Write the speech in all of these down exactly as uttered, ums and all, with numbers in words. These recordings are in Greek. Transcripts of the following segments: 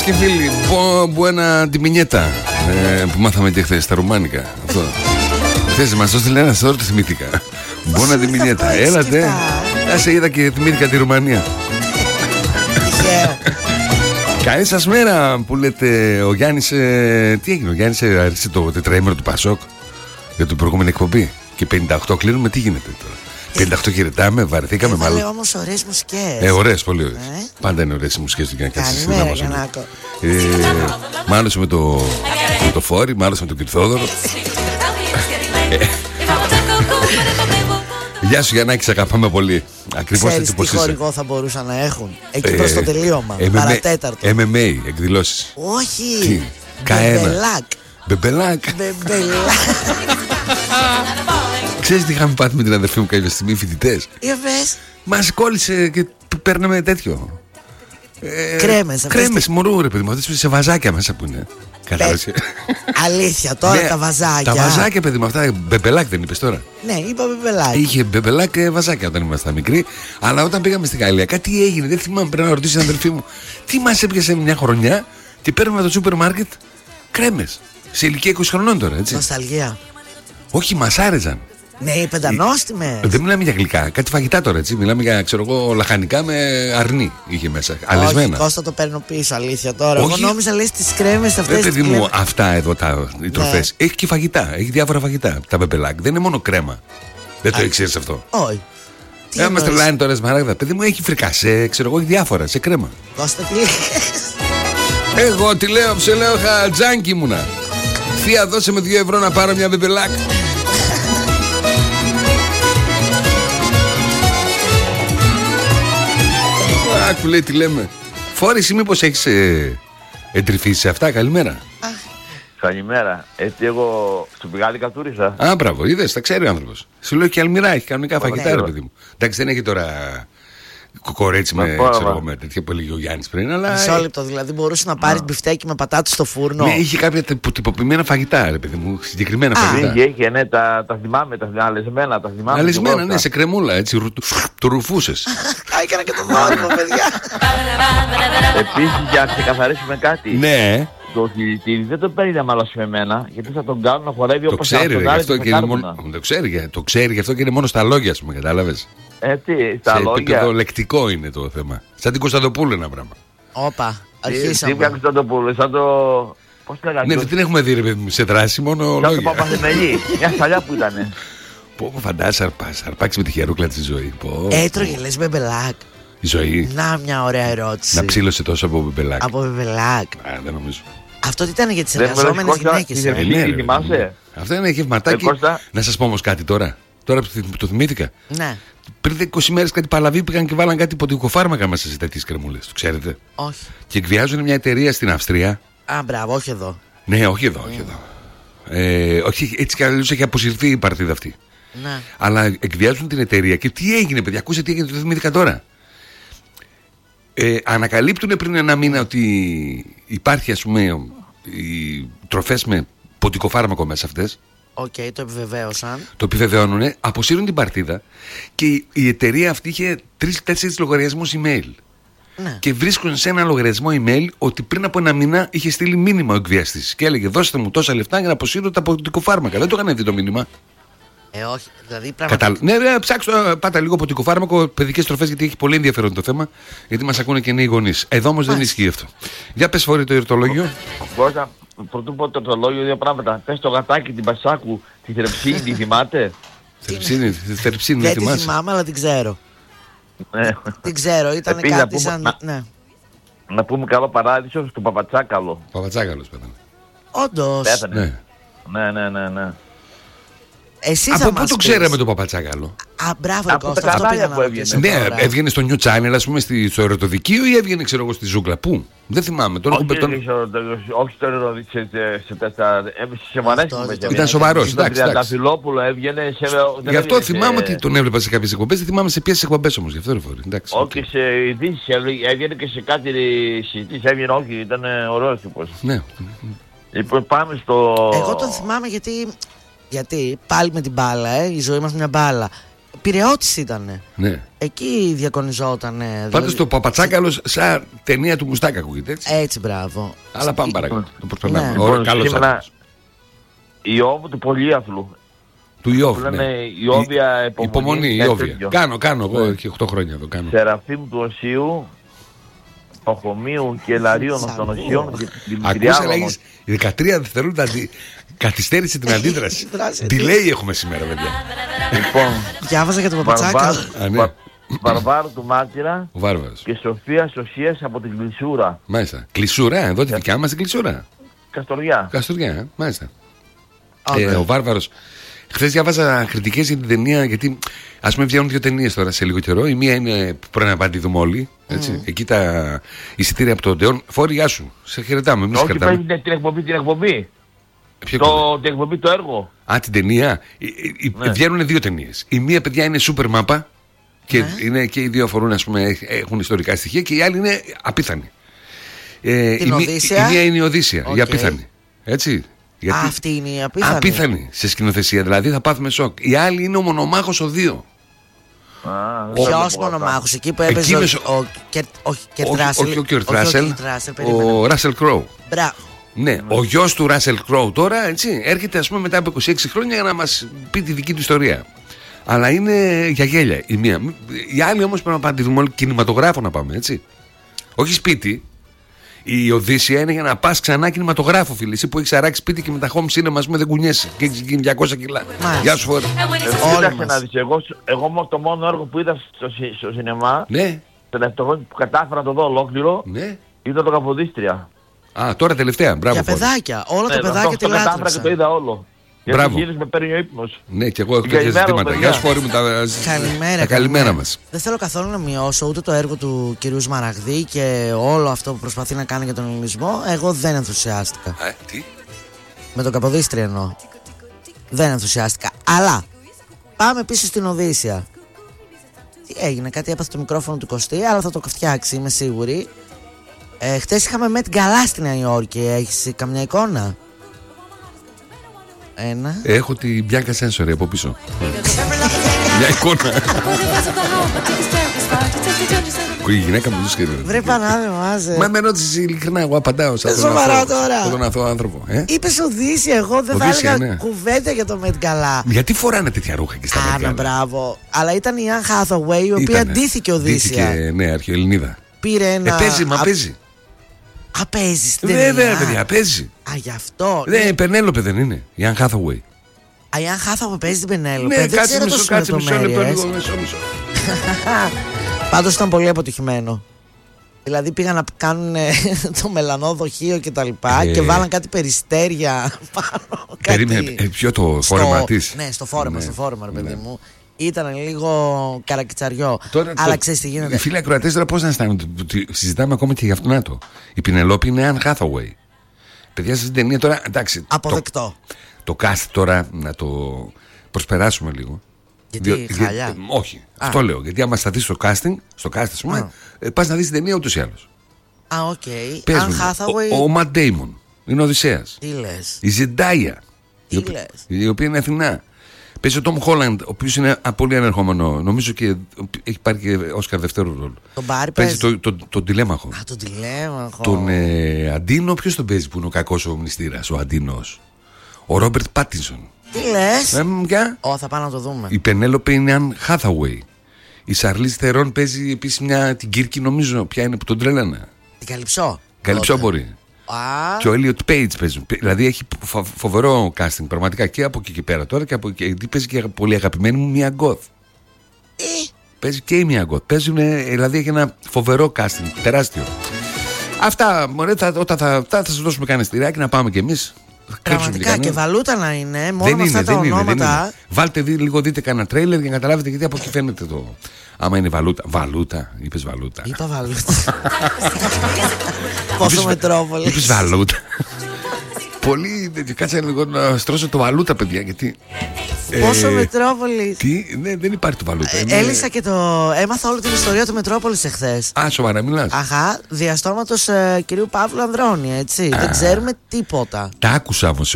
και φίλοι, buena diminieta ε, που μάθαμε και χθες στα ρουμάνικα. Αυτό. Χθες μας το στείλε ένας, τώρα το θυμήθηκα. Buena diminieta. Έλατε. Άσε, είδα και θυμήθηκα τη Ρουμανία. Καλή σας μέρα που λέτε. Ο Γιάννης, ε, τι έγινε, ο Γιάννης άρχισε το τετραήμερο του Πασόκ για την προηγούμενη εκπομπή. Και πενήντα οκτώ κλείνουμε, τι γίνεται τώρα? πενήντα οκτώ χαιρετάμε, βαρεθήκαμε μάλλον. Έβαλε όμως ωραίες μουσικές. Ε, ωραίες, πολύ ωραίες. Ε? Πάντα είναι ωραίες οι μουσικές του Γιάννη. Καλημέρα, Γιαννάκο. Ε, μ' άρεσε με το, με το Φόρη, μ' άρεσε με τον Κυρθόδωρο. Γεια σου Γιαννάκη, σε αγαπάμε πολύ. Ακριβώς έτσι πως είσαι. Ξέρεις τι χορηγό θα μπορούσαν να έχουν εκεί προς το τελείωμα, παρατέταρτο. εμ εμ έι, εκδηλώσεις. Όχι. Καένα. Μπεμπελάκ. Μπεμπελάκ. Ξέρεις τι είχαμε πάθει με την αδερφή μου κάποια στιγμή, οι φοιτητές? Για πες. Μας κόλλησε και παίρναμε τέτοιο. Ε, κρέμες. Κρέμες, τι... μωρού ρε παιδί μου, αυτές σε βαζάκια μέσα που είναι. Κατάλαβες. Αλήθεια τώρα, ναι, τα βαζάκια. Τα βαζάκια, παιδί μου, αυτά. Μπεμπελάκ δεν είπες τώρα? Ναι, είπα μπεμπελάκ. Είχε μπεμπελάκ και βαζάκια όταν ήμασταν μικροί. Αλλά όταν πήγαμε στη Γαλλία, κάτι έγινε. Δεν θυμάμαι, πρέπει να ρωτήσω την αδερφή μου. Τι μας έπιασε μια χρονιά και παίρνουμε το σούπερ μάρκετ κρέμες. Σε ηλικία είκοσι χρονών τώρα, έτσι. Νοσταλγία. Όχι, μας άρεζαν. Ναι, οι πεντανόστιμες. Δεν μιλάμε για γλυκά, κάτι φαγητά τώρα, έτσι. Μιλάμε για, ξέρω εγώ, λαχανικά με αρνί είχε μέσα. Αλεσμένα. Όχι, Κώστα, το παίρνω πίσω, αλήθεια τώρα. Όχι. Εγώ νόμιζα, λες, τις κρέμες αυτές. Δεν, παιδί μου, κρέμες. Αυτά εδώ τα, οι τροφές. Ναι. Έχει και φαγητά, έχει διάφορα φαγητά. Τα μπεμπελάκ δεν είναι μόνο κρέμα. Δεν το ήξερες αυτό? Όχι. Ε, μας τρελάνε τώρα Σμαράγδα. Παιδί μου, έχει φρικασέ, ξέρω εγώ, έχει διάφορα σε κρέμα. Κώστα, τι λες? Εγώ τι λέω, σε λέω, χατζάνκι ήμουνα. Θεία, δώσε με δύο ευρώ να πάρω μια μπεμπελάκ. Άκου, λέει, τι λέμε. Φόρηση, μήπως έχεις ε, εντρυφήσει σε αυτά? Καλημέρα. Καλημέρα. Έτσι, εγώ στο πηγάδι κατούρισα. Α, μπράβο, είδες, τα ξέρει ο άνθρωπος. Σου λέω και αλμυρά, έχει κανονικά φαγητά, ρε παιδί μου. Εντάξει, δεν έχει τώρα κοκορέτσι με, ξέρω, με τέτοια που έλεγε ο Γιάννης πριν, αλλά. Μισό λεπτό, δηλαδή μπορούσε να πάρει μπιφτέκι με πατάτες στο φούρνο. Ναι, είχε κάποια τυποποιημένα φαγητά, ρε παιδί μου, συγκεκριμένα Α, φαγητά. Είχε, είχε, ναι, τα, τα θυμάμαι, τα αλεσμένα, τα θυμάμαι. Αλεσμένα, ναι, σε κρεμούλα, έτσι, του ρουφούσες. Έκανα και το δόρυβο, παιδιά. Επίσης, για να ξεκαθαρίσουμε κάτι. Ναι. Το δηλητήρι δεν το παίρνει να μαλώσει με εμένα, γιατί θα τον κάνουν να χορεύει το όπως ξέρει, θα αυτό και είναι μόνο, το ξέρει, το ξέρει γι' αυτό και είναι μόνο στα λόγια, ας πούμε, κατάλαβες. Ε, τι, στα σε λόγια. επίπεδο λεκτικό είναι το θέμα. Σαν την Κωνσταντοπούλου ένα πράγμα. Όπα, αρχίσαμε. Τι έκανε Κωνσταντοπούλου, σαν το... Πώς το λέγανε? Ναι, δεν την έχουμε δει ρε παιδί μου σε δράση, μόνο λόγια. Σαν το Παπαθεμελή, μια σαλιά που ήτανε. Πω, φαντάζεσαι αρπάξει με τη χερούκλα τη ζωή. Έτρωγε, λες, μπεμπελάκ. Η ζωή. Να, μια ωραία ερώτηση. Να ψήλωσε τόσο από μπεμπελάκ. Από μπεμπελάκ. Α, δεν νομίζω. Αυτό τι ήταν για τις εργαζόμενες γυναίκες? Ε, ναι, θυμάσαι. Αυτό είναι γευματάκι. Να σας πω όμως κάτι τώρα. Τώρα που το θυμήθηκα. Ναι. Πριν είκοσι μέρες κάτι παλαβοί πήγαν και βάλαν κάτι ποτικοφάρμακα μέσα σε τέτοιες κρεμούλες. Το ξέρετε? Όχι. Και εκβιάζουν μια εταιρεία στην Αυστρία. Α, μπράβο, όχι εδώ. Ναι, όχι εδώ, όχι εδώ. Ε, όχι, έτσι κι αλλιώς έχει αποσυρθεί η παρτίδα αυτή. Ναι. Αλλά εκβιάζουν την εταιρεία. Και τι έγινε, παιδιά, ακούστε τι έγινε, το θυμήθηκα τώρα. Ε, ανακαλύπτουν πριν ένα μήνα ότι υπάρχει, ας πούμε, οι τροφές με ποτικοφάρμακο μέσα αυτές. Οκ, okay, το επιβεβαίωσαν. Το επιβεβαιώνουν, αποσύρουν την παρτίδα και η εταιρεία αυτή είχε τρεις-τέσσερις λογαριασμούς email. Ναι. Και βρίσκουν σε ένα λογαριασμό email ότι πριν από ένα μήνα είχε στείλει μήνυμα ο εκβιαστής και έλεγε: δώστε μου τόσα λεφτά για να αποσύρω τα ποτικοφάρμακα. Δεν το είχαν δει το μήνυμα. Ε, όχι, δηλαδή πραγματικά. Κατα... Ναι, ναι, ψάξω, πάτα λίγο ποτικοφάρμακο, παιδικές τροφές, γιατί έχει πολύ ενδιαφέρον το θέμα. Γιατί μας ακούνε και νέοι γονείς. Εδώ όμως δεν ισχύει αυτό. Για πες, Φόρη, το ερωτολόγιο. Μπορούσα, πρωτού πω το ερωτολόγιο, δύο πράγματα. Πες το γατάκι, την Πασάκου, τη Θρεψίνη, τη θυμάται? Θρεψίνη, Θρεψίνη, δεν τη θυμάμαι, αλλά την ξέρω. Ναι. Την ξέρω, ήταν κάτι σαν. Ναι. Να πούμε καλό παράδεισο στο Παπατσάκαλο. Παπατσάκαλος πέθανε. Όντως. Ναι. Ναι, ναι, ναι, ναι. Εσύ από θα πού το ξέραμε το Παπατσάκαλο? Α, μπράβο, από Κώστα, τα αυτό κανάλια πήγα που να έβγαινε. Ναι, έβγαινε στο New Channel, ας πούμε, στο ερωτοδικείο, ή έβγαινε, ξέρω εγώ, στη ζούγκλα? Πού? Δεν θυμάμαι. Τον όχι, έχω τον... όχι στο ερωτοδικείο, σε Βαρέσου. Ήταν σοβαρός, εντάξει. Στον Τριανταφυλόπουλο έβγαινε. Γι' αυτό θυμάμαι ότι τον έβλεπα σε κάποιες εκπομπές, δεν θυμάμαι σε ποιες εκπομπές όμως, γι' αυτό ρε Φόρη. Όχι, σε ειδήσεις έβγαινε και σε κάτι συζητήσεις έβγαινε, όχι, ήταν ωραίος τύπος. Ναι. Λοιπόν, πάμε στο... Εγώ τον θυμάμαι γιατί, γιατί πάλι με την μπάλα, ε, η ζωή μας μια μπάλα. Πειραιώτης ήτανε. Ναι. Εκεί διακονιζότανε. Πάντως δηλαδή... το Παπατσάκαλος σαν ταινία του Μουστάκα ακούγεται, έτσι. Έτσι, μπράβο. Αλλά πάμε παρακάτω. Το προσπερνάμε. Ναι. Ωραία, καλώς άκουσες. Ιώβ του πολυάθλου. Του Ιώβ, ναι. ναι. Ιώβια Η, υπομονή, Ιώβια. Κάνω, κάνω, εγώ έχει οκτώ χρόνια εδώ κάνω. Σεραφείμ του Οσίου, Παχωμίου και Λαρίων των Οσίων. Ακούσα λέγεις δεκατρία δευτερόλεπτα καθυστέρησε την αντίδραση. Delay έχουμε σήμερα, παιδιά. Λοιπόν, διάβαζα για τον Παπατσάκα. Βαρβάρου του Μάρτυρα και Σοφία Οσίας από την Κλεισούρα. Μάλιστα. Κλεισούρα, εδώ τη δικιά μας την Κλεισούρα. Καστοριά. Καστοριά, μάλιστα. Ε, ο Βάρβαρος. Χθες διάβαζα κριτικές για την ταινία, γιατί ας πούμε βγαίνουν δύο ταινίες τώρα σε λίγο καιρό. Η μία είναι που πρέπει να πάτε τη δούμε όλοι. Έτσι. Mm. Εκεί τα εισιτήρια από τον Ντεόν. Φόρη, γεια σου. Σε χαιρετάμε. Εμείς όχι, παίζει την εκπομπή, την εκπομπή. Ποιο το, την εκπομπή, το έργο. Α, την ταινία. Ναι. Βγαίνουν δύο ταινίες. Η μία, παιδιά, είναι super μάπα. Και, ναι. είναι, και οι δύο αφορούν, ας πούμε, έχουν ιστορικά στοιχεία. Και η άλλη είναι απίθανη. Ε, την η, Οδύσσια. Η μία είναι η Οδύσσια, okay. η απίθανη. Έτσι. Γιατί... Α, αυτή είναι η απίθανη. Απίθανη σε σκηνοθεσία, δηλαδή θα πάθουμε σοκ. Η άλλη είναι ο μονομάχος ο δύο. Ποιος μονομάχος, εκεί που έπαιζε ο, ο, ο, ο Κερτ Ράσελ. Όχι ο Κερτ Ράσελ, ο Ράσελ Κρόου. Μπράβο. Ναι, ο γιος του Ράσελ Κρόου τώρα, έτσι, έρχεται ας πούμε μετά από είκοσι έξι χρόνια για να μας πει τη δική του ιστορία. Αλλά είναι για γέλια η μία. Η άλλη όμως πρέπει να πάμε τη δούμε όλοι, κινηματογράφο να πάμε, έτσι. Όχι σπίτι. Η Οδύσσια είναι για να πας ξανά κινηματογράφο, φίλε. Εσύ που έχεις αράξει σπίτι και με τα home cinema, ας πούμε, δεν κουνιέσαι και έχεις γίνει διακόσια κιλά. Γεια σου, Φόρη. Κοίταξε να δεις, εγώ, εγώ το μόνο έργο που είδα στο, στο σινεμά, ναι. τελευταίο που κατάφερα να το δω ολόκληρο, ναι. ήταν το Καποδίστρια. Α, τώρα τελευταία, μπράβο. Για παιδάκια, όλα ναι, τα παιδάκια τη λάτρεψαν. Το κατάφερα και το είδα όλο. Μπράβο. Με παίρνει ο ύπνος. Ναι, και εγώ έχω τέτοια ζητήματα. Γεια σου, Φόρη μου, τα καλημέρα, τα καλημέρα μας. Δεν θέλω καθόλου να μειώσω ούτε το έργο του κυρίου Σμαραγδί και όλο αυτό που προσπαθεί να κάνει για τον ελληνισμό. Εγώ δεν ενθουσιάστηκα. Ε, τι? Με το Καποδίστρια εννοώ. Δεν ενθουσιάστηκα. Αλλά πάμε πίσω στην Οδύσσια. Τι έγινε, κάτι έπαθε το μικρόφωνο του Κωστή, αλλά θα το φτιάξει, είμαι σίγουρη. Ε, χτες είχαμε Met Gala στη Νέα Υόρκη. Έχεις καμιά εικόνα? Ένα. Έχω την Μπιάνκα Σένσορη από πίσω. Μια εικόνα. Η γυναίκα μου δούσκε. Βρε Πανάδε μάζε. Μα με ρώτησες ειλικρινά, εγώ απαντάω σαν τον αθώο άνθρωπο. Είπες Οδύσσια, εγώ δεν θα έλεγα κουβέντα για το Met Gala. Γιατί φοράνε τέτοια ρούχα και στα Met Gala? Άρα μπράβο. Αλλά ήταν η Anne Hathaway η οποία ντύθηκε Οδύσσια. Ναι, αρχαιοελληνίδα. Πήρε ένα. Παίζει, μα παίζει. Α, παίζει στην ταινία. Βέβαια, παιδιά, παίζει. Α, γι' αυτό. Ναι, Πενέλοπε δεν είναι. Η Anne Hathaway. Α, η Anne Hathaway παίζει την Πενέλοπε. Ναι, κάτσε μισό, κάτσε μισό λεπτό, λίγο μισό, μισό. Πάντως ήταν πολύ αποτυχημένο. Δηλαδή πήγαν να κάνουν το μελανό δοχείο και τα λοιπά ε... και βάλαν κάτι περιστέρια πάνω. Περίμενε, κάτι... ποιο το φόρεμα της? Ναι, στο φόρεμα, ναι. στο φόρεμα, ρε παιδί ναι. μου. Ήταν λίγο καρακιτσαριό. Τώρα, αλλά το... ξέρεις τι γίνεται. Οι φίλοι ακροατές τώρα πώς να αισθάνονται? Συζητάμε ακόμα και για αυτόν να το. Η Πινελόπη είναι Anne Hathaway. Παιδιά, στην ταινία τώρα, εντάξει. Αποδεκτό. Το, το cast τώρα να το προσπεράσουμε λίγο. Γιατί Διο, χαλιά. Για, όχι, Α. αυτό λέω. Γιατί άμα σταθείς στο casting, στο cast, ας πούμε, ε, πας να δεις την ταινία ούτως ή άλλως. Α, οκ. Okay. Anne Hathaway. Ο, ο Matt Damon είναι ο Οδυσσέας. Τι λες? Η Ζεντάια. Τι η, λες? η οποία είναι Αθηνά. Παίζει ο Tom Holland, ο οποίος είναι πολύ ανερχόμενο. Νομίζω και έχει πάρει και Όσκαρ δευτέρου ρόλο. Τον πάρει, παίζει τον το, το, το τηλέμαχο. Α, τον τηλέμαχο. Τον ε, Αντίνο, ποιος τον παίζει που είναι ο κακός ο μνηστήρας, ο Αντίνος? Ο Ρόμπερτ Πάτινσον. Τι λες? Ε, Ω, θα πάμε να το δούμε. Η Πενέλοπε είναι Anne Hathaway. Η Σαρλίζ Θερόν παίζει επίσης μια την Κίρκη, νομίζω. Ποια είναι που τον τρέλανε? Την Καλυψό. Καλυψό μπορεί. Α. Και ο Έλιοτ Πέιτς παίζει. Δηλαδή έχει φοβερό casting πραγματικά και από εκεί και πέρα τώρα. Και από εκεί παίζει και πολύ αγαπημένη μου μια γκοθ. Ε. Παίζει και η μια γκοθ. Παίζουν, δηλαδή έχει ένα φοβερό casting. Τεράστιο. Αυτά, μωρέ, θα, όταν θα, θα, θα σας δώσουμε κανένα στηράκι να πάμε κι εμείς. Πραγματικά και βαλούτα να είναι, μόνο δεν με αυτά είναι, τα δεν ονόματα. Είναι, δεν είναι. Βάλτε δει, λίγο, δείτε κανένα τρέιλερ για να καταλάβετε γιατί από εκεί φαίνεται το. Άμα είναι βαλούτα. Βαλούτα, είπες βαλούτα. Είπα βαλούτα. Πόσο Μετρόπολη. Είπες βαλούτα. Πολύ. Κάτσε λίγο να στρώσω το βαλούτα, παιδιά. Γιατί. Πόσο ε, Μετρόπολη. Τι, ναι, δεν υπάρχει το βαλούτα. Ε, έλυσα και το. Έμαθα όλη την ιστορία του Μετρόπολης εχθές. Α, σοβαρά μιλάς? Αχά, διαστόματος ε, κυρίου Παύλου Ανδρώνη, έτσι. Α, δεν ξέρουμε τίποτα. Τα άκουσα όμως εγώ.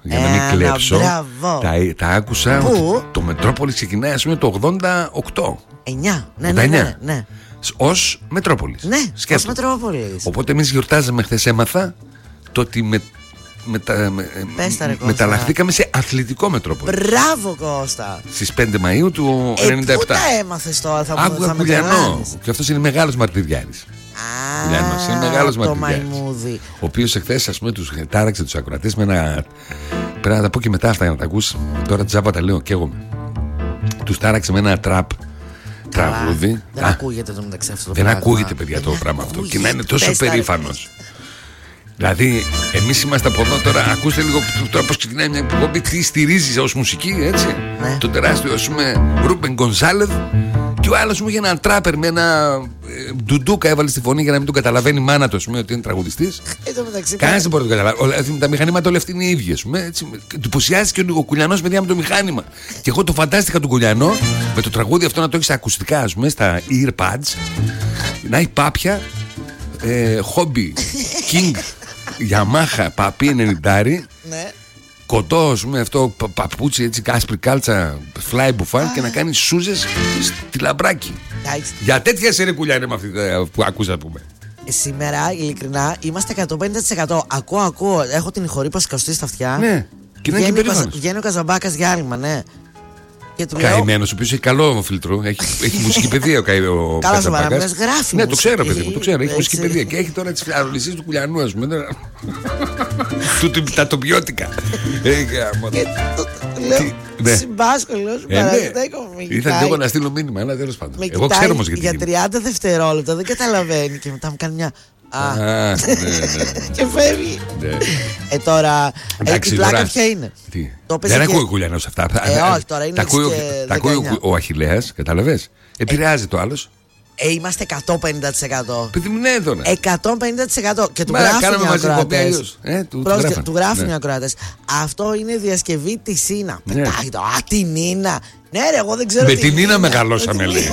Για να μην Ένα, κλέψω. μπράβο. Τα, τα άκουσα. Πού? Ότι το Μετρόπολης ξεκινάει, ας πούμε, το ογδόντα οκτώ. εννιά. Ναι, ναι, ναι, ναι. Ως Μετρόπολης. Ναι, Σκέφτομαι. ως Μετρόπολης. Οπότε εμείς γιορτάζαμε χθες, έμαθα το ότι με, μετα, με, Πες τα, ρε, Κώστα. μεταλλαχθήκαμε σε αθλητικό Μετρόπολη. Μπράβο, Κώστα. Στις πέντε Μαΐου του Ε, ενενήντα επτά. πού τα έμαθες τώρα, θα μου Άκουγα θα με Κουλιανό. τρελάνεις. Και αυτός είναι μεγάλος μαρτυριάρης. Α, Κουλιανός, είναι μεγάλος το μαρτυριάρης. μαϊμούδι. Ο οποίος εχθές, ας πούμε, τους τάραξε τους ακροατές με ένα. Πρέπει να τα πω και μετά αυτά για να τα ακούσει. Τώρα τζάμπα τα λέω και εγώ. Τους τάραξε με ένα τραπ τραγούδι. Δεν Α, ακούγεται το μεταξύ αυτό το δεν πράγμα. ακούγεται, παιδιά, Δεν το πράγμα αυτό. ακούγεται. Και να είναι τόσο Πες τα, ρε. περήφανος. Δηλαδή, εμείς είμαστε από εδώ τώρα. Ακούστε λίγο τώρα πώς ξεκινάει μια εκπομπή. Τι στηρίζει ως μουσική, έτσι. Ναι. Τον τεράστιο, ας πούμε, Ρούμπεν Γκονζάλεθ. Και ο άλλος μου είχε έναν τράπερ με ένα ε, ντουντούκα, έβαλε στη φωνή για να μην τον καταλαβαίνει η μάνα του, ας πούμε, ότι είναι τραγουδιστής. Εν τω μεταξύ, Κανένας δεν μπορεί να το καταλάβει. Όλα- Τα μηχανήματα όλα αυτοί είναι οι ίδιοι, ας πούμε. Έτσι. Του εντυπωσιάστηκε ο Κουλιανός, παιδιά, με το μηχάνημα. Και εγώ το φαντάστηκα τον Κουλιανό με το τραγούδι αυτό να το έχει στα ακουστικά, ας πούμε, στα earpads. Να έχει πάπια, ε, χόμπι, King, Yamaha, παπί ενενήντα. ναι. Κοντό, ας πούμε, αυτό πα- παπούτσι, έτσι, κάσπρι κάλτσα, fly μπουφάν και να κάνει σούζες στη λαμπράκι. Εντάξει. Για τέτοια σερή κουλιά είναι με αυτή ε, που άκουσα, να πούμε. Ε, Σήμερα, ειλικρινά, είμαστε εκατόν πενήντα τοις εκατό. Ακούω, ακούω. Έχω την ηχορύπωση καουστή στα αυτιά. Ναι, και να είναι και Βγαίνει, ο Καζα- περήφανος. βγαίνει ο Καζαμπάκας διάλειμμα, ναι. Και του λέω. Καημένος, ο οποίος έχει καλό φίλτρο. Έχει, έχει μουσική παιδεία ο, Καη- ο Καλά, Καζαμπάκας. σοβαρά, μιλάς, γράφει Ναι, το μουσική. ξέρω, παιδί μου, το ξέρω. Έχει μουσική Έτσι. παιδεία. Και έχει τώρα τις αερολισίες του Κουλιανού, ας πούμε. Του- του- Τα τοπιώτικα. Ε, γάμο. Και το- το- λέω, Τι, ναι. συμπάσχολος, Ε, ναι. παρακατέκω, με Ήθελα κοιτάει. λίγο να στείλω μήνυμα, αλλά τέλος πάντων. Με Εγώ κοιτάει ξέρω όμως γιατί. για γίνεται. τριάντα δευτερόλεπτα, δεν καταλαβαίνει. Και μετά μου κάνει μια. Α, Α, ναι, ναι. και φεύγει. Ναι. Ε, τώρα. Ε, Εντάξει, η πλάκα τώρα- ποια είναι. Τι? Το έπαιζε Δεν και- ακούει ο Κουλιανός αυτά. Ε, όχι, τώρα είναι Τα ακούει, ο- έξι και τα ακούει ο, δεκαεννιά. ο Αχιλλέας, καταλαβες. Επηρεάζει το άλλος. Ε, είμαστε εκατόν πενήντα τοις εκατό. Παιδί μου, ναι, τώρα. εκατόν πενήντα τοις εκατό. Και του Μα, γράφουν κάναμε οι μαζί εκπομπή ακροατές. αλλιώς. Ε, του- του Πρόσεχε, γράφανε. του γράφουν Ναι. οι ακροατές. Αυτό είναι διασκευή τη Σίνα. Ναι. Πετάει το. Α, την Νίνα. Ναι, ρε, εγώ δεν ξέρω. Με τη την Νίνα Νίνα. μεγαλώσαμε, λέει.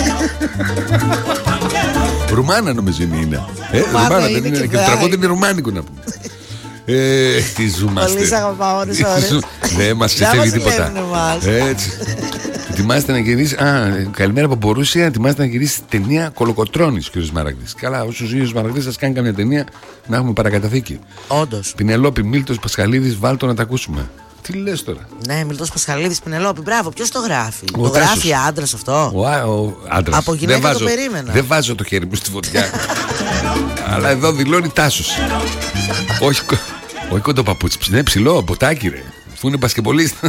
Ρουμάνα νομίζω είναι η Νίνα. Ε, Ρουμάνα Ρουμάνα είναι δεν και είναι. Και το βράει. τραγούδι είναι ρουμάνικο να πούμε. Ε, τι ζούμαστε. Πολύ σ' αγαπάω ώρες ώρες. Δεν μας Δεν ξεφεύγει μας τίποτα. βλέπουνε εμάς. Έτσι. Ετοιμάζεται να γυρίσει. Α, καλημέρα από Μπορούσια. Ετοιμάζεται να γυρίσει ταινία Κολοκοτρώνης, κύριος Μαραγδής. Καλά, όσους ζει ο Μαραγδής σας κάνει καμιά ταινία να έχουμε παρακαταθήκη. Όντως. Πινελόπη, Μίλτος, Πασχαλίδης, βάλτο να τα ακούσουμε. Τι λες τώρα. Ναι, Μιλτός Πασχαλίδης, Πινελόπη. Μπράβο, ποιος το γράφει. Ο το Τάσος. γράφει άντρας αυτό. Ο, α- ο άντρας. Από γυναίκα δεν το βάζω, περίμενα. Δεν βάζω το χέρι μου στη φωτιά. Αλλά εδώ δηλώνει Τάσος. όχι, κο- όχι κοντοπαπούτσι. Είναι ψηλό, μποτάκι ρε. Αφού είναι μπασκεμπολίστα.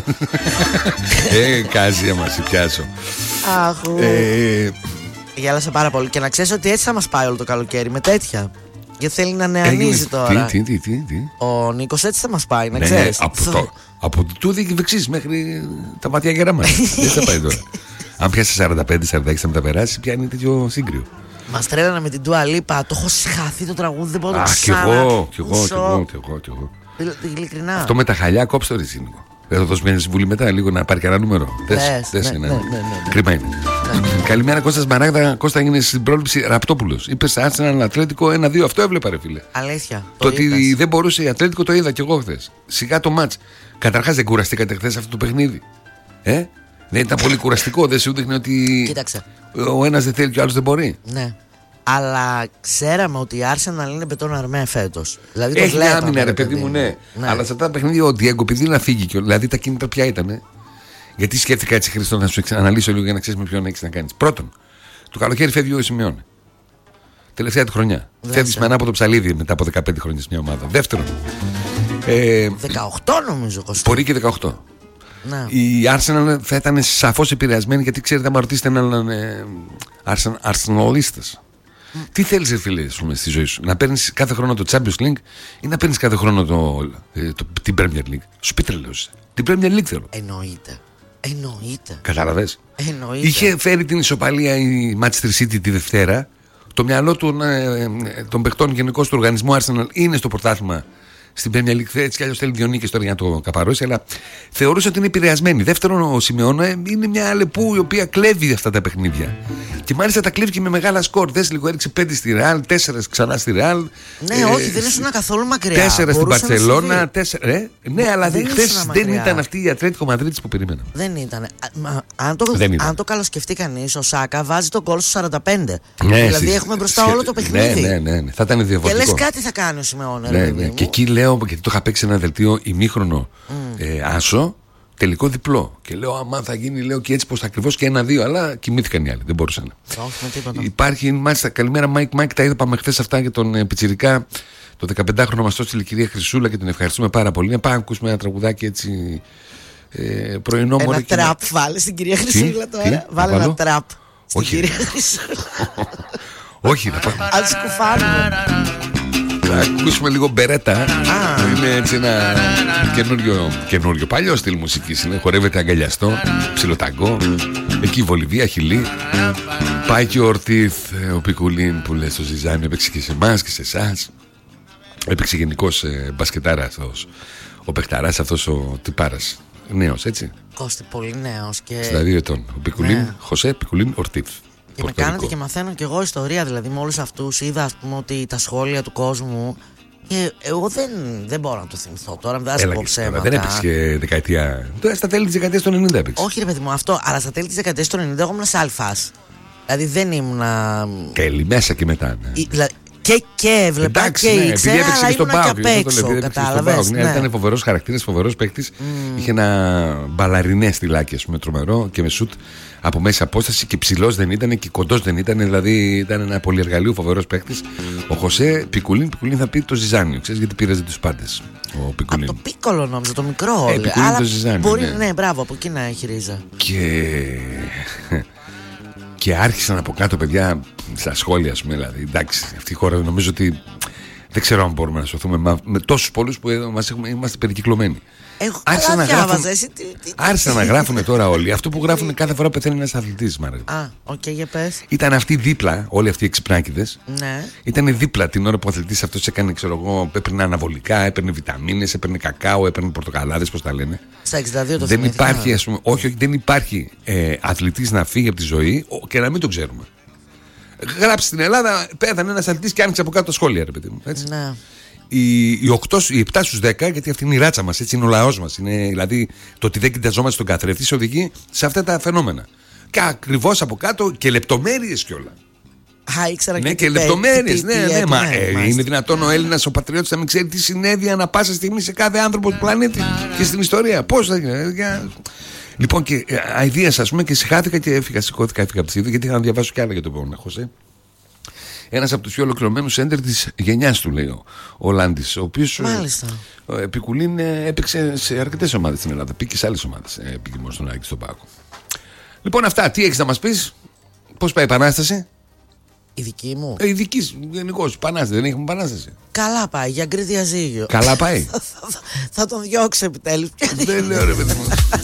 ε, κάζια μας, σε πιάσω. Αχ. Ε, Γέλασα πάρα πολύ. Και να ξέρεις ότι έτσι θα μας πάει όλο το καλοκαίρι, με τέτοια. Γιατί θέλει να νεανίζει έγινε- τώρα. Τι, τι, τι, τι. Ο Νίκος έτσι θα μας πάει, να Ναι, ναι, ξέρεις. από το, από το τούδι και δεξής μέχρι τα βαθιά γεράματα. Δεν θα πάει τώρα. Αν πιάσει σαράντα πέντε σαράντα έξι θα μεταπεράσει, πιάνει τέτοιο σύγκριο. Μας τρέλανε με την Dua Lipa. Το έχω συχαθεί το τραγούδι, δεν μπορώ να το Α, κι ξανά. εγώ, κι εγώ, κι ακούσω. εγώ, κι εγώ, κι εγώ. Δηλ- Ειλικρινά. Αυτό με τα χαλιά κόψτε το ρε Σύνικο. Δεν θα δώσουμε μια συμβουλή μετά λίγο να πάρει κανένα νούμερο. Δες, Δες, δες, ναι, ναι. ναι, ναι, ναι, ναι. Κρίμα είναι. Καλημέρα Κώστας Μαράγδα. Κώστα έγινε στην πρόληψη Ραπτόπουλος. Είπε σε Arsenal Ατλέτικο ένα δύο. Αυτό έβλεπα ρε φίλε. Αλήθεια. Το ότι είπες. δεν μπορούσε η Ατλέτικο το είδα κι εγώ χθες. Σιγά το μάτς. Καταρχάς δεν κουραστήκατε χθες αυτό το παιχνίδι. Ε? Δεν ήταν πολύ κουραστικό. Δεν σου δείχνει ότι Κοίταξε. ο ένας δεν θέλει και ο άλλος δεν μπορεί. Ναι. Αλλά ξέραμε ότι η Arsenal είναι μπετόν αρμέ φέτος. Δηλαδή το Έχει μια βλέπαμε, άμυνα, ρε παιδί μου, ναι. Αλλά σε αυτά τα παιχνίδια ο Διέγκο, επειδή να φύγει, και, δηλαδή τα κίνητρα ποια ήταν. Γιατί σκέφτηκα έτσι, Χρήστο, να σου εξ- αναλύσω λίγο για να ξέρει με ποιον έχει να κάνει. Πρώτον, το καλοκαίρι φεύγει ο Σιμεώνε. Τελευταία του χρονιά. Δέσε. Φεύγει με ένα από το ψαλίδι μετά από δεκαπέντε χρόνια σε μια ομάδα. Δεύτερον, ε, δεκαοκτώ νομίζω Κωστή. μπορεί και δεκαοκτώ. Ναι. Η Arsenal θα ήταν σαφώς επηρεασμένη γιατί ξέρετε, άμα ρωτήσετε έναν ε, Arsenal- Arsenalistας. Τι θέλεις ρε φίλε ας πούμε, στη ζωή σου, να παίρνεις κάθε χρόνο το Champions League ή να παίρνεις κάθε χρόνο το, ε, το, την Premier League. Σου πει τρελός. Την Premier League θέλω. Εννοείται. Εννοείται. Κατάλαβες. Εννοείται. Είχε φέρει την ισοπαλία η Manchester City τη Δευτέρα. Το μυαλό των, ε, ε, των παιχτών γενικώς του οργανισμού Arsenal είναι στο πρωτάθλημα Στην Premier League έτσι κι αλλιώς θέλει δύο νίκες τώρα για να το καπαρώσει, αλλά θεωρούσα ότι είναι επηρεασμένη. Δεύτερον, ο Σιμεώνα είναι μια Αλεπού η οποία κλέβει αυτά τα παιχνίδια. Και μάλιστα τα κλέβει και με μεγάλα σκορ. Δες λίγο, έριξε πέντε στη Ρεάλ, τέσσερα ξανά στη Ρεάλ. Ναι, ε, όχι, δεν ήσουν καθόλου μακριά. Τέσσερα στην Μπαρσελόνα, τέσσερα. Ε, ναι, αλλά χθες δεν ήταν αυτή η Ατλέτικο Μαδρίτης που περίμενα. Δεν ήταν. Μα, αν, το, δεν ήταν. αν το καλοσκεφτεί κανείς, ο Σάκα βάζει τον γκολ στους σαράντα πέντε. Ναι, δηλαδή εσύ, έχουμε μπροστά σχε... όλο το παιχνίδι. Ναι, ναι, ναι, ναι. Θα ήταν διαφορετικό. Και λες κάτι θα κάνει ο Σιμεώνα. Ναι, ναι. Και εκεί λέω, γιατί το είχα παίξει ένα δελτίο ημίχρονο mm. ε, άσο, τελικό διπλό. Και λέω, άμα θα γίνει, λέω και έτσι πως θα ακριβώς και ένα-δύο, αλλά κοιμήθηκαν οι άλλοι, δεν μπορούσαν. Υπάρχει, μάλιστα, καλημέρα Μάικ Μάικ, τα είδαμε χθες αυτά για τον ε, Πιτσιρικά, το δεκαπεντάχρονο μας τόση η κυρία Χρυσούλα και την ευχαριστούμε πάρα πολύ. Να πάμε να ακούσουμε ένα τραγουδάκι έτσι ε, πρωινό. Ένα τραπ να... βάλε στην κυρία Χρυσούλα τώρα. Τι? Βάλε ένα τραπ στην όχι. Κυρία Χρυσούλα. Όχι, θα πάμε. Ας κουφάνουμε. Θα ακούσουμε λίγο μπερέτα. Ah. Είναι έτσι ένα καινούριο, καινούριο παλιό στυλ μουσικής. Είναι, χορεύεται αγκαλιαστό, ψιλοταγκό. Εκεί η Βολιβία, Χιλή. Πάει και ο Ορτίθ, ο Πικουλίν που λέει στο Ζιζάνι. Έπαιξε και σε εμάς και σε εσάς. Έπαιξε γενικώς ε, μπασκετάρα αυτός. Ο παιχταράς αυτός ο τυπάρας. Νέος, έτσι. Κώστη, πολύ νέος. Και... εξήντα δύο ετών. Ο Πικουλίν, ναι. Χωσέ Πικουλίν Ορτίθ. Και με κάνετε και μαθαίνω κι εγώ ιστορία. Δηλαδή με όλους αυτούς είδα, ας πούμε, ότι τα σχόλια του κόσμου. Και εγώ δεν, δεν μπορώ να το θυμηθώ τώρα. Δεν θα πω ψέματα. Δεν έπαιξε και δεκαετία. Τώρα στα τέλη της δεκαετίας των ενενήντα έπαιξε. Όχι, ρε παιδί μου, αυτό. Αλλά στα τέλη της δεκαετίας των ενενήντα εγώ ήμουν σε αλφάς. Δηλαδή δεν ήμουνα. Τέλη, μέσα και μετά. Ναι. Ή, δηλαδή, και, και έβλεπα. Εντάξει, και ναι, ήξερα, αλλά ήμουν και απ' έξω. Κατάλαβες. Ναι. Ήταν φοβερός χαρακτήρας, φοβερός παίκτης. Mm. Είχε ένα μπαλαρινέ στυλάκι, ας πούμε, τρομερό και με σουτ από μέση απόσταση και ψηλός δεν ήταν και κοντός δεν ήταν. Δηλαδή ήταν ένα πολυεργαλείο φοβερός παίκτης. Ο Χωσέ Πικουλίν, Πικουλίν θα πει το Ζιζάνιο. Ξέρεις γιατί πήραζε τους πάντες. Ο Πικουλίν. Από το Πίκολο νόμιζα, το μικρό. Ε, Πικουλίν το Ζιζάνιο. Μπορεί, ναι. ναι, μπράβο, από εκεί να έχει ρίζα. Και. Και άρχισαν από κάτω, παιδιά, στα σχόλια, ας πούμε, δηλαδή. Εντάξει, αυτή η χώρα νομίζω ότι δεν ξέρω αν μπορούμε να σωθούμε με, με τόσους πολλούς που μας έχουμε, είμαστε περικυκλωμένοι. Έχω άρχισαν να γράφουν, εσύ, τι, τι, άρχισαν να γράφουν τώρα όλοι. Αυτό που γράφουν κάθε φορά πεθαίνει ένας αθλητής, Μάρα. Α, οκ, okay, για πες. Ήταν αυτοί δίπλα, όλοι αυτοί οι εξυπνάκηδες. Ναι. Ήταν δίπλα την ώρα που ο αθλητής αυτός έκανε, ξέρω εγώ, έπαιρνε αναβολικά, έπαιρνε βιταμίνες, έπαιρνε κακάο, έπαιρνε πορτοκαλάδες, πώς τα λένε. Στα εξήντα δύο το δεν υπάρχει, ας πούμε, όχι, όχι, δεν υπάρχει ε, αθλητής να φύγει από τη ζωή και να μην το ξέρουμε. Γράψει στην Ελλάδα, πέθανε ένας αθλητής και άνοιξε από κάτω τα σχόλια, ρε παιδί μου. Έτσι. Ναι. Οι, οι, οκτώ, οι επτά στους δέκα, γιατί αυτή είναι η ράτσα μας, έτσι είναι ο λαός μας. Είναι, δηλαδή το ότι δεν κοιταζόμαστε στον καθρέφτη σε οδηγεί σε αυτά τα φαινόμενα. Και ακριβώς από κάτω και λεπτομέρειες κιόλα. Α, ήξερα ναι, και, και λεπτομέρειες. Ναι, ναι, ναι, μα ε, είναι δυνατόν ο Έλληνας, ο πατριώτης, να μην ξέρει τι συνέβη ανά πάσα στιγμή σε κάθε άνθρωπο του πλανήτη και στην ιστορία. Πώς θα γίνει. Για... Λοιπόν, και αηδίας, ας πούμε, και συχάθηκα και έφυγα, σηκώθηκα, έφυγα από τη σύνδεση, γιατί είχα να διαβάσω κι άλλα για τον Πόνα Χωσέ. Ένας από τους πιο ολοκληρωμένους έντερ της γενιάς του, λέει ο Λάντης, ο οποίος επί Κουλίν έπαιξε σε αρκετές ομάδες στην Ελλάδα. Πήγε σε άλλες ομάδες. Πήγε μόνο στον Άκη, στον Πάκο. Λοιπόν, αυτά, τι έχεις να μας πεις, πώς πάει η Επανάσταση? Η δική μου. Ε, η δική σου, γενικώς, Επανάσταση, δεν έχουμε Επανάσταση. Καλά πάει, για γκρι διαζύγιο. Καλά πάει. Θα τον διώξω επιτέλους. Δεν λέω, ρε παιδί μου.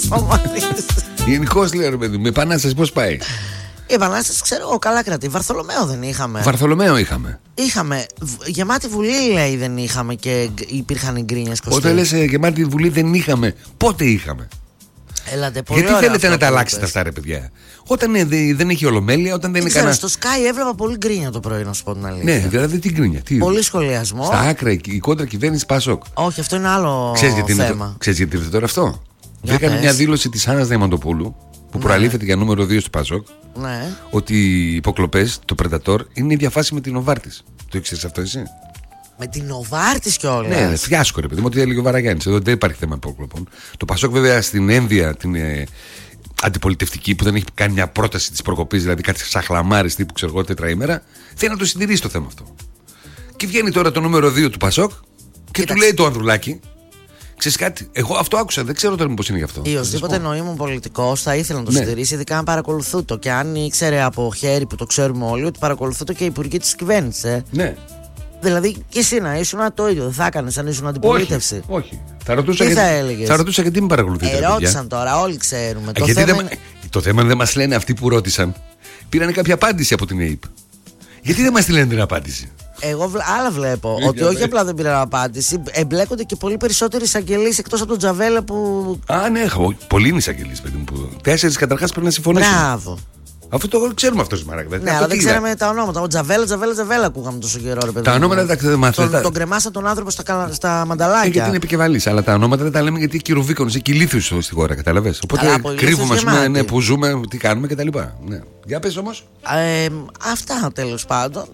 Γενικώς λέω, ρε παιδί μου, η Επανάσταση πώς πάει? Η Επανάσταση, ξέρω εγώ, καλά κρατεί. Βαρθολομαίο δεν είχαμε. Βαρθολομαίο είχαμε. Είχαμε. Γεμάτη Βουλή, λέει, δεν είχαμε και υπήρχαν γκρίνιες κοστί. Όταν λες ε, γεμάτη Βουλή δεν είχαμε, πότε είχαμε? Έλατε, πολύ γιατί θέλετε να τα αλλάξετε αυτά, ρε παιδιά? Όταν ε, δε, δεν έχει ολομέλεια, όταν δεν, δεν είναι κανένα. Στο Sky έβλεπα πολύ γκρίνια το πρωί, να σου πω την αλήθεια. Ναι, δηλαδή τι γκρίνια. Τι... Πολύ σχολιασμό. Στα άκρα, η κόντρα κυβέρνηση Πασόκ. Όχι, αυτό είναι άλλο ξέρεις γιατί θέμα. Είναι, ξέρεις γιατί ήρθε τώρα αυτό? Έκανε μια δήλωση της Άννας Διαμαντοπούλου που ναι. προαλήφθηκε για νούμερο δύο στο Πασόκ. Ναι. Ότι οι υποκλοπές, το Predator, είναι η διαφάση με την Νοβάρτης. Το ήξερες αυτό εσύ? Με την Νοβάρτης κιόλας. Ναι, φιάσκο, ρε παιδί μου, ό,τι έλεγε ο Βαραγιάννης. Εδώ δεν υπάρχει θέμα υποκλοπών. Το Πασόκ, βέβαια, στην ένδια την ε, αντιπολιτευτική, που δεν έχει κάνει μια πρόταση της προκοπής, δηλαδή κάτι σαν χλαμάρις τύπου, ξέρω εγώ, τετραήμερα, θέλει να το συντηρήσει το θέμα αυτό. Και βγαίνει τώρα το νούμερο δύο του Πασόκ και Κοίταξε. Του λέει το Ανδρουλάκη. Ξέρεις κάτι, εγώ αυτό άκουσα, δεν ξέρω τώρα μήπως είναι γι' αυτό. Ή οσδήποτε νοήμων πολιτικός θα ήθελε να το ναι. συντηρήσει, ειδικά αν παρακολουθούν το. Και αν ήξερε από χέρι, που το ξέρουμε όλοι, ότι παρακολουθούν το και οι υπουργοί της κυβέρνησης. Ε. Ναι. Δηλαδή και εσύ να ήσουν το ίδιο, δεν θα έκανες αν ήσουν αντιπολίτευση? Όχι, όχι. Θα ρωτούσα, τι γιατί, θα έλεγες? Θα ρωτούσα γιατί με παρακολουθείτε. Ερώτησαν τώρα, όλοι ξέρουμε. Α, το, γιατί θέμα δεν, είναι... το θέμα δεν μας λένε αυτοί που ρώτησαν. Πήραν κάποια απάντηση από την ΕΕΠ. Γιατί δεν μας τη λένε την απάντηση? Εγώ βλέ, άλλα βλέπω. Ότι όχι απλά δεν πήραν απάντηση, εμπλέκονται και πολύ περισσότεροι εισαγγελείς εκτός από τον Τζαβέλα που. Α, ναι, πολλοί είναι εισαγγελείς, παιδί μου. Τέσσερις καταρχάς πρέπει να συμφωνήσουν. Μπράβο. Αυτό το ξέρουμε αυτό σήμερα. Ναι, αλλά δεν ξέραμε τα ονόματα. Ο Τζαβέλα, Τζαβέλα, Τζαβέλα ακούγαμε τόσο καιρό, ρε παιδί. Τα ονόματα δεν τα μάθαμε. Τον, τον κρεμάσαν τον άνθρωπο στα, στα μανταλάκια. Ε, γιατί είναι επικεφαλής, αλλά τα ονόματα δεν τα λέμε γιατί έχει κυροβίκονος, έχει ηλίθιους στη χώρα, κατάλαβες. Οπότε καλά, κρύβουμε, ας πούμε, ναι, που ζούμε, τι κάνουμε κτλ. Ναι. Για πες όμως. Ε, αυτά τέλος πάντων.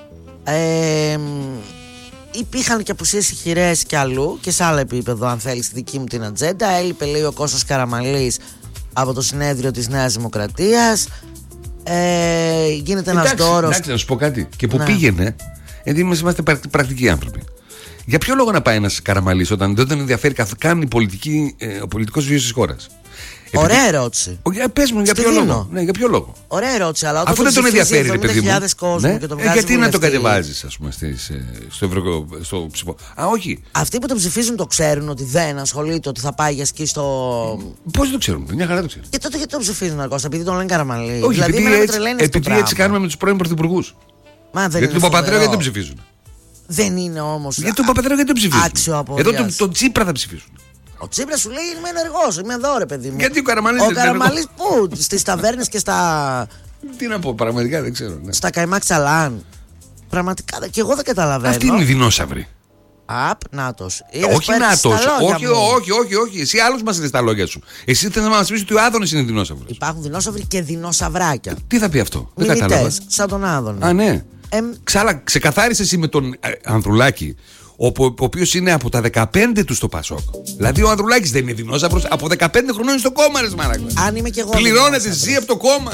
Ε, υπήρχαν και απουσίες ηχηρές και αλλού και σε άλλο επίπεδο, αν θέλει, στη δική μου την ατζέντα. Έλειπε, λέει, ο Κώστας Καραμανλής από το συνέδριο της Νέας Δημοκρατίας. Ε, γίνεται ένας δώρος. Εντάξει, να σου πω κάτι. Και που ναι. πήγαινε, γιατί είμαστε πρακτικοί άνθρωποι. Για ποιο λόγο να πάει ένας Καραμανλής όταν δεν τον ενδιαφέρει καν η πολιτική, ε, ο πολιτικός βίος της χώρας? Ωραία ερώτηση. Για πες μου, για ποιο λόγο. Ναι, για ποιο λόγο. Ωραία ερώτηση, αλλά όταν αφού δεν τον ενδιαφέρει, ρε παιδί μου. Ναι? Και τον ε, γιατί να τον κατεβάζεις, ας πούμε, στις, στο, ευρω... στο ψηφο. Α, όχι. Αυτοί που τον ψηφίζουν το ξέρουν ότι δεν ασχολείται, ότι θα πάει για σκι στο. Πώς το ξέρουν, μια χαρά το ξέρουν. Και τότε γιατί τον ψηφίζουν, Κώστα, επειδή τον λένε Καραμανλή? Όχι, δηλαδή, επειδή, έτσι, με επειδή έτσι κάνουμε με τους πρώην πρωθυπουργούς. Γιατί τον Παπανδρέου γιατί τον ψηφίζουν? Δεν είναι όμως. Γιατί τον Παπανδρέου γιατί τον ψηφίζουν? Άξιο απορίας. Εδώ τον, τον Τσίπρα θα ψηφίσουν. Ο Τσίπρας σου λέει είμαι ενεργός, είμαι εδώ ρε παιδί μου. Γιατί ο Καραμανλής Ο Καραμανλής πού, στις ταβέρνες και στα. Τι να πω, πραγματικά δεν ξέρω. Ναι. Στα καϊμά ξαλάν. Πραγματικά και εγώ δεν καταλαβαίνω. Αυτοί είναι οι δεινόσαυροι. Απ, νάτος. Όχι νάτος. Όχι, όχι, όχι, όχι. Εσύ άλλος μας λες τα λόγια σου. Εσύ θες να μας πεις ότι ο Άδωνης είναι δεινόσαυρος. Υπάρχουν δεινόσαυροι και δεινοσαυράκια. Τι θα πει αυτό? Δεν κατάλαβα. Σαν τον Άδωνη. Α, ναι. Ε, Ξάλα, ξεκαθάρισε εσύ με τον Ανδρουλάκη, ο, ο οποίος είναι από τα δεκαπέντε του στο Πασόκ. Δηλαδή ο Ανδρουλάκης δεν είναι δεινόσαυρος, από δεκαπέντε χρονών είναι στο κόμμα, ρε μάρακα. Αν είμαι κι εγώ. Πληρώνεσαι εσύ από το κόμμα.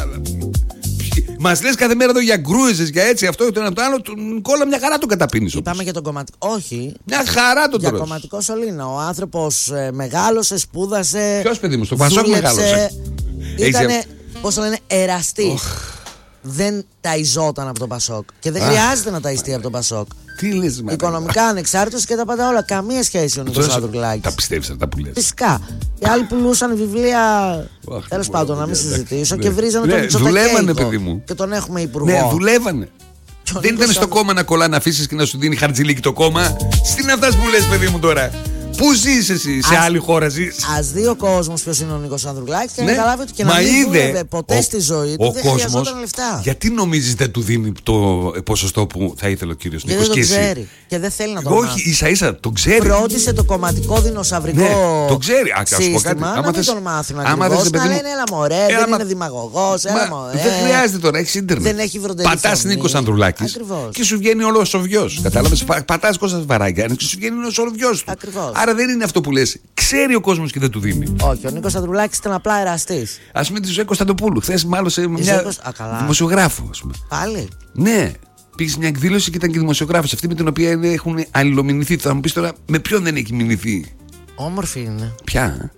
Μας λες κάθε μέρα εδώ για γκρούεζες, για έτσι, αυτό, το ένα το άλλο. Τον Κόλλα μια χαρά τον καταπίνεις. Είπαμε για τον κομματικό. Όχι. Μια χαρά τον Για τρως. κομματικό σωλήνα. Ο άνθρωπος ε, μεγάλωσε, σπούδασε. Ποιος παιδί μου, στο Πασόκ μεγάλωσε? Ήτανε, πώς το λένε, εραστής. Oh. Δεν ταϊζόταν από το Πασόκ. Και δεν ah. χρειάζεται να ταϊστεί από το Πασόκ. Τι λες, οικονομικά ανεξάρτητος και τα πάντα όλα. Καμία σχέση ο Νίκος Ανδρουλάκης. Τα πιστεύεις αυτά που λες? Φυσικά. Οι άλλοι πουλούσαν βιβλία. Τέλος πάντων, να μην συζητήσω. Και βρίζανε τον Μητσοτάκη. Δουλεύανε, παιδί μου. Και τον έχουμε υπουργό. Ναι, δουλεύανε. Δεν ήταν στο κόμμα να κολλά να αφήσεις και να σου δίνει χαρτζηλίκι το κόμμα. Στην είναι αυτά που λες, παιδί μου τώρα? Πού ζεις εσύ, σε ας, άλλη χώρα ζεις? Ας δει ο κόσμος ποιος είναι ο Νίκος Ανδρουλάκης και ναι, να καταλάβει ότι και να μην δούλευε ποτέ ο, στη ζωή του, δεν κόσμος, χρειαζόταν λεφτά. Γιατί νομίζεις δεν του δίνει το ποσοστό που θα ήθελε ο κύριος Νίκος? Και δεν το ξέρει και δεν θέλει να το μάθει. Όχι, ίσα ίσα το ξέρει. Πρότισε το κομματικό δεινοσαυρικό ναι, το ξέρει. Α, σύστημα, να μην τον μάθουν ακριβώς, να λένε έλα μωρέ, δεν είναι δημαγωγός, έλα μωρέ. Δεν χρειάζεται τώρα, έχεις ίντερνετ. Πατάς Νίκος Ανδρουλάκης και σου βγαίνει όλο ο σοβιός. Κατάλαβες, πατάς Κώστας Βαράγια και σου βγαίνει ο σοβιός του. Άρα δεν είναι αυτό που λες. Ξέρει ο κόσμος και δεν του δίνει. Όχι, ο Νίκος Ανδρουλάκης ήταν απλά εραστής. Ας πούμε τη Ζωή Κωνσταντοπούλου. Χθες μάλλον σε μια Κωσ... Α, δημοσιογράφο, ας πούμε. Πάλι. Ναι, πήγε σε μια εκδήλωση και ήταν και δημοσιογράφος. Αυτή με την οποία έχουν αλληλομηνηθεί. Θα μου πεις τώρα με ποιον δεν έχει μηνυθεί? Όμορφη είναι. Ποια?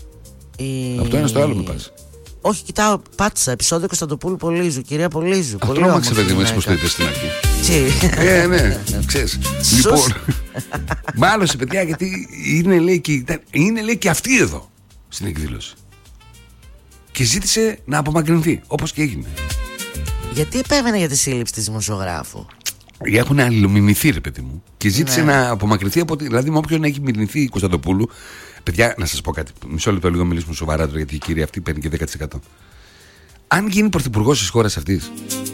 Η... Από το ένα στο άλλο που πας. Όχι, κοιτάω, πάτησα. Επεισόδιο Κωνσταντοπούλου Πολύζου. Κυρία Πολύζου. Αυτό τρόμαξε, παιδί μου, έτσι πως το είπες στην αρχή. Τι. Ε, ναι, ξέρεις. Λοιπόν, μάλωσε, παιδιά, γιατί είναι λέει, και, είναι λέει και αυτή εδώ στην εκδήλωση. Και ζήτησε να απομακρυνθεί, όπως και έγινε. Γιατί επέμενε για τη σύλληψη της δημοσιογράφου? Έχουν αλληλομηνηθεί, ρε παιδί μου. Και ζήτησε ναι. να απομακρυνθεί από. Δηλαδή, με όποιον έχει μηνυθεί η Κωνσταντοπούλου. Παιδιά, να σας πω κάτι. Μισό λεπτό λίγο μιλήσουμε σοβαρά τώρα, γιατί η κυρία αυτή παίρνει και δέκα τοις εκατό. Αν γίνει πρωθυπουργός της χώρας αυτής,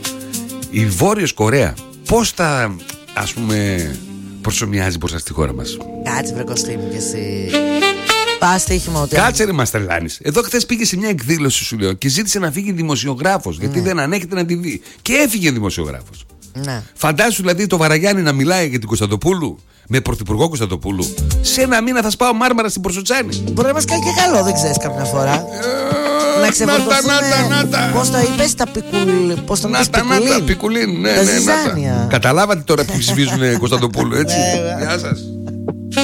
η Βόρειος Κορέα, πώς θα, ας πούμε, προσομοιάζει μπροστά στη χώρα μας? Κάτσε, βρε Κωστή μου, κι εσύ. Πας τύχημα ότι. Κάτσε, ρε, μας τρελάνεις. Εδώ χθες πήγε σε μια εκδήλωση, σου λέω, και ζήτησε να φύγει δημοσιογράφος, γιατί ναι. δεν ανέχεται να τη δει. Και έφυγε δημοσιογράφος. Ναι. Φαντάσου δηλαδή το Βαραγιάννη να μιλάει για την Κωνσταντοπούλου με πρωθυπουργό Κωνσταντοπούλου. Σε ένα μήνα θα σπάω μάρμαρα στην Προσοτσάνη. Μπορεί να μας κάνει και καλό, δεν ξέρεις καμιά φορά. Ε, να ξεφορτωθούμε. Πώς το είπες, τα πικουλίν. Πώς το είπες, πικουλίν. Πικουλίν, ναι, ναι, ναι. Καταλάβατε τώρα που ψηφίζουν Κωνσταντοπούλου, έτσι. Γεια σας.